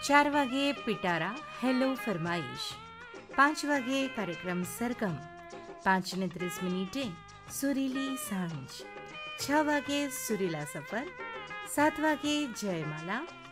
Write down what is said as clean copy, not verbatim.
4 વાગે पिटारा હેલો ફરમાઈશ, 5 વાગે કાર્યક્રમ સરગમ, 5:30 સુરીલી સાંજ, 6 વાગે સુરીલા સફર, 7 વાગે જયમાલા,